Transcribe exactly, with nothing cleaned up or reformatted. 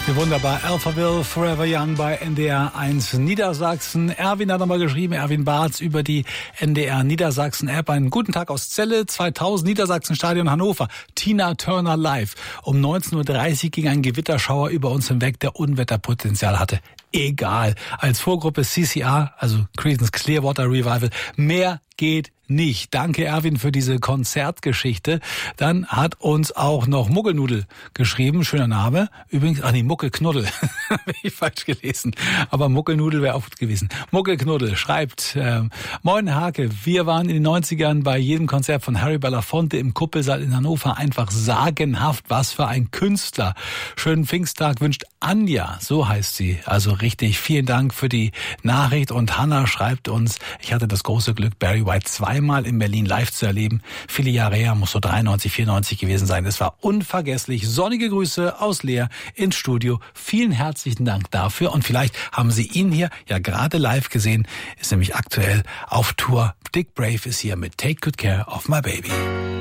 Wie wunderbar. Alphaville, Forever Young bei N D R eins Niedersachsen. Erwin hat nochmal geschrieben, Erwin Barth über die N D R Niedersachsen App. Einen guten Tag aus Celle, zweitausend, Niedersachsenstadion Hannover. Tina Turner live. Um neunzehn Uhr dreißig ging ein Gewitterschauer über uns hinweg, der Unwetterpotenzial hatte. Egal. Als Vorgruppe C C R, also Creedence Clearwater Revival, mehr geht nicht. Danke, Erwin, für diese Konzertgeschichte. Dann hat uns auch noch Muggelnudel geschrieben. Schöner Name. Übrigens, ach nee, Muckelknuddel. Habe ich falsch gelesen. Aber Muckelnudel wäre auch gut gewesen. Muckelknuddel schreibt, äh, Moin Hake, wir waren in den neunzigern bei jedem Konzert von Harry Belafonte im Kuppelsaal in Hannover. Einfach sagenhaft. Was für ein Künstler. Schönen Pfingsttag wünscht Anja. So heißt sie. Also richtig. Vielen Dank für die Nachricht. Und Hannah schreibt uns, ich hatte das große Glück, Barry White zweimal in Berlin live zu erleben. Viele Jahre her, muss so dreiundneunzig, vierundneunzig gewesen sein. Es war unvergesslich. Sonnige Grüße aus Leer ins Studio. Vielen herzlichen Dank dafür. Und vielleicht haben Sie ihn hier ja gerade live gesehen. Ist nämlich aktuell auf Tour. Dick Brave ist hier mit Take Good Care of My Baby.